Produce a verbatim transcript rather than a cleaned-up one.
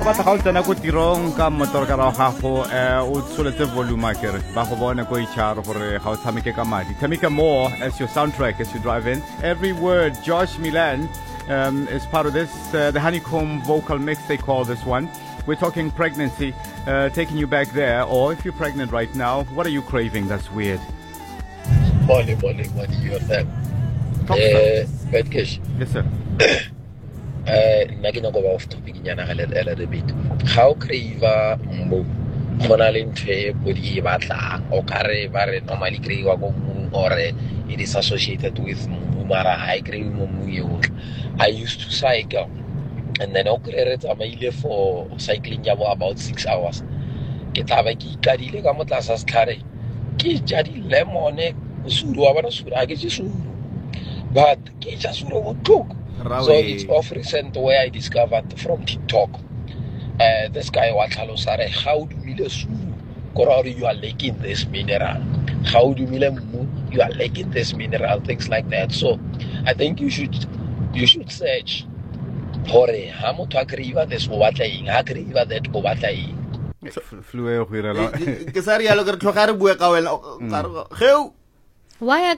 batla ga o tsena go tirong ka motor ka ra gago eh o tsoletse volume akere ba go bona go itsharo gore ga o tshameke ka madi tshameka more as your soundtrack as you drive in. Every word. Josh Milan um, is part of this uh, the Honeycomb vocal mix they call this one. We're talking pregnancy, uh, taking you back there, or if you're pregnant right now, what are you craving that's weird? Morning, morning, morning, you have that. Uh, yes, sir. Uh, nagina go off topic nyana a little bit. How crave mo gona le ntwe bodi batla o kare ba re normally crave go mo or it is associated with mara high crave mo yo. I used to cycle and then okay I'm ile for cycling ya about six hours. Ke taba ke ikadile ka mo tlasa stlhare ke jadi lemon usuru wa bana sura ke suru but ke ja suru go tlok. So it's off recent where I discovered from TikTok. Uh, this guy Watalosare, how do you suru? Korori, you are lacking this mineral. How do you you are lacking this mineral? Things like that. So I think you should you should search for a hamo to agree with this watai, agree with that watai. Flue o hirela. Ke sa rialo ke tlhogare bue ka wena. Why